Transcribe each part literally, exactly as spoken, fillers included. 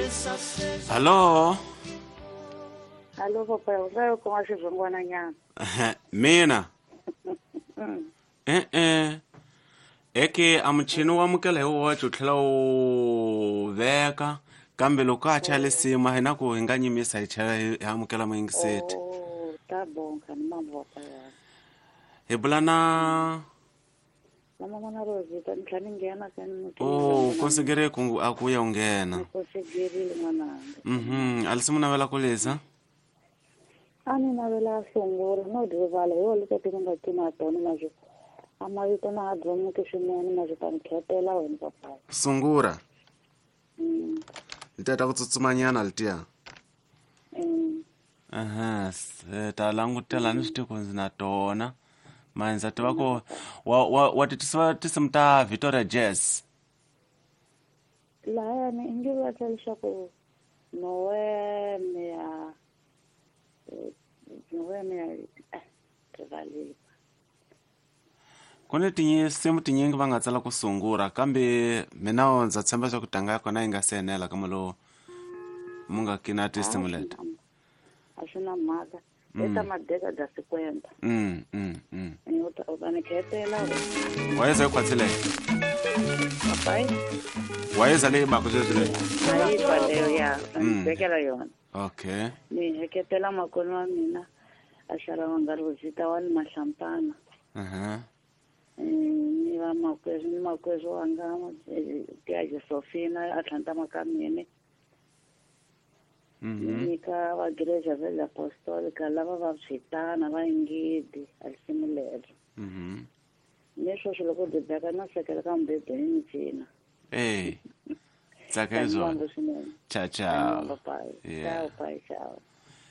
Hello. Hello papa, uzayo kwa shivungwana nyana. Mina. Eh eh. Eke amuchini wa mukele wo chuthela o veka kambe loko a chale sima hina ku hinganyi misa ichela ya mukela mwingiseti. Oh, tabonga ni mambo hapa ya. Hebulana. Mama mwana Rozi, tantlani ngena sen mukele. Oh, konsigere kungu akuya ungena. Konsigere mwana. Mhm, alisimu na vela kulisa. Ani na vela songora no drivale yo lukati kunga tuna toni majo. Amavito na adromu kishimeni majo tankhetela wena papa. Sungura. Mm. Ntata kutsutsumanyana litia. Mm. Aha, ta langutela ni switiko na tona. Manza tivako wa wa watitisiwa tisimta Victoria Jazz. La ni ingiwa talisha ku nowe mea nowe mea eh trivale. Kone tinye simu tinyingi va nga tsala ku sungura kambe mina ndza tshemba swa ku tanga ya kona yi nga senela kama lo munga kina testimulate. Ashuna maka. Eta madeka da sekwenda. Mm mm mm. Ni uta ukanikhetela. Wayeza kwatsile. Papai. Wayeza le ba kuzezile. Hayi pale ya. Bekela yona. Okay. Ni heketela makono wa mina. Ashara wangaruzita wali mashampana. Aha. Ni va makwezo ni makwezo wanga tiaje Sofina atlanta makamene. Mhm. Nika wa igreja velha apostolica lava va switana va ingidi alisimulelo. Mhm. Neswo swilo ku dibeka na sekela ka mbebe ni cina. Eh. Tsaka hizo. Cha cha. Yeah. Ciao, ciao.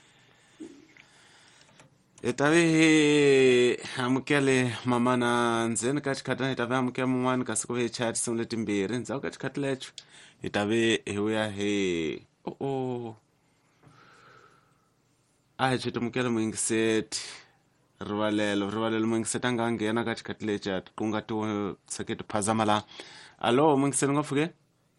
Etabe amukele mama na nzeni ka chikhatana etabe amukele mun'wani kasi ku ve chat simu letimbirhi ndzhaku ka chikhati lecho etabe hi vuya he oh oh a hi chete mukele muyingiseti rivalelo rivalelo muyingiseti a nga nghena ka chikhati lechi a ku nga tiwe seketi phazama la alo muyingiseti nga pfuke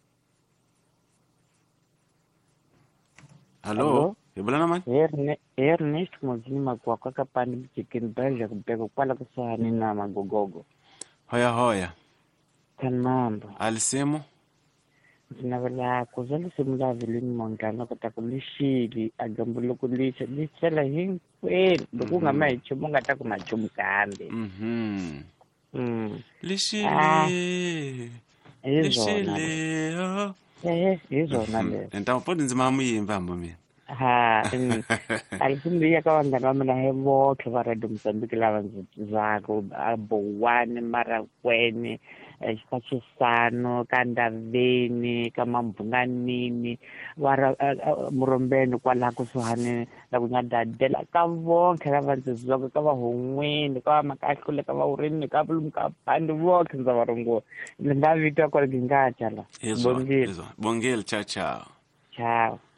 alo hi vulana mani Ernest Muzima kwa kwa kapani chicken belja kubeka kwala kusani na magogogo hoya hoya kanambo alisimu sinavela kuzali simula vilini mongana kutakulishili agambulo kulisha lisela hinkweli lokunga maicho monga takumacho mkambe mhm mm lishile lishile oh eh izona le enta podi nzima muyimba ambo mina ha alisimbiya kawanga nami na hebo khavara Mozambique lava zako abowane mara kwene xipachisano ka Ndaveni ka Mambunganini wara murombeni kwala kusuhani la kunyadadela ka vonke lava ndzizwaka ka vahon'weni ka makahlule ka vaurini ka vulumka bandi vonke ndza varongo ndzi nga vita kwa ngingatsha la bongile bongile ciao ciao ciao